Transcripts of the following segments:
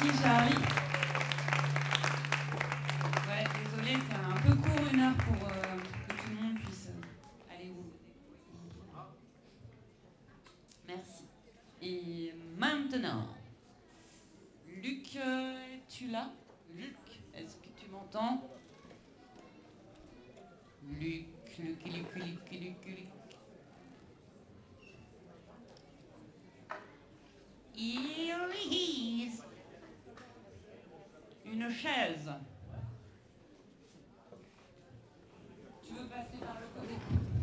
Merci Charlie. Ouais, désolé, c'est un peu court, 1 heure pour que tout le monde puisse aller où. Merci. Et maintenant, Luc, es-tu là? Luc, est-ce que tu m'entends? Luc, Luc, Luc, Luc, Luc, Luc. Here he is. Une chaise. Tu veux passer par le côté?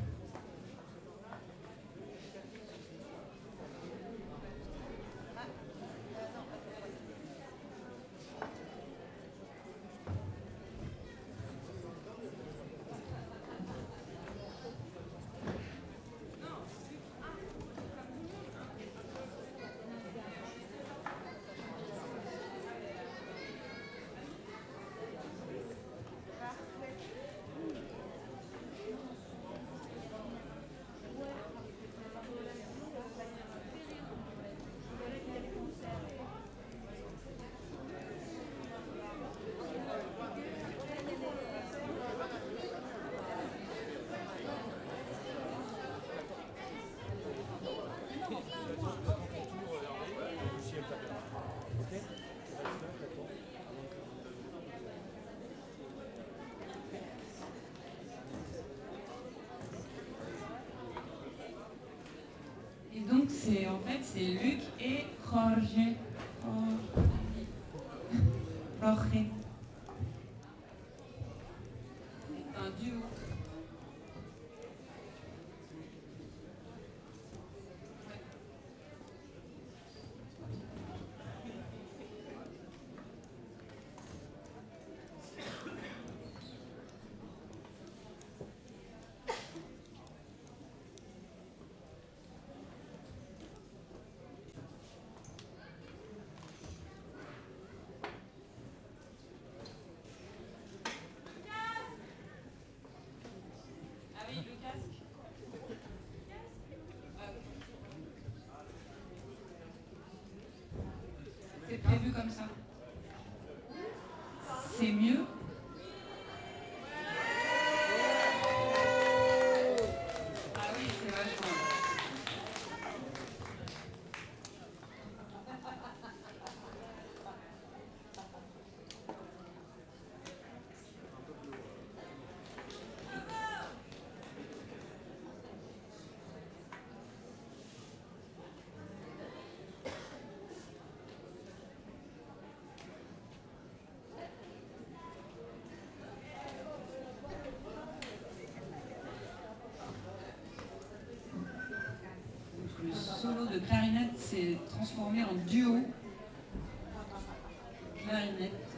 Et donc c'est Luc et Jorge. Jorge. C'est un duo. Ah oui, le casque. C'est prévu comme ça. C'est mieux. Ah oui, c'est vachement. Le solo de clarinette s'est transformé en duo clarinette.